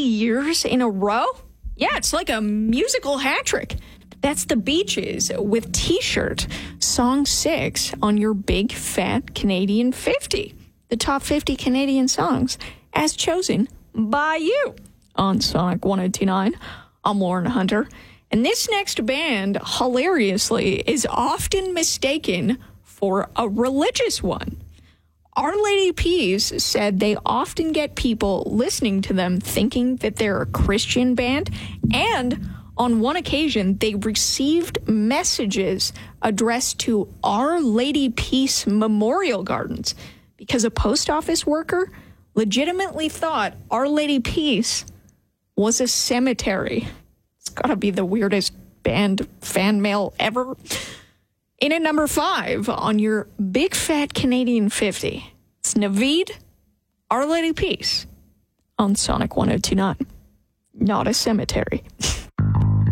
years in a row? Yeah, it's like a musical hat trick. That's the Beaches with T-Shirt, song 6 on your Big Fat Canadian 50. The top 50 Canadian songs as chosen by you on Sonic 102.9. I'm Lauren Hunter. And this next band, hilariously, is often mistaken for a religious one. Our Lady Peas said they often get people listening to them thinking that they're a Christian band, and on one occasion, they received messages addressed to Our Lady Peace Memorial Gardens because a post office worker legitimately thought Our Lady Peace was a cemetery. It's gotta be the weirdest band fan mail ever. In at number 5 on your Big Fat Canadian 50, it's Naveed, Our Lady Peace on Sonic 102.9. Not a cemetery.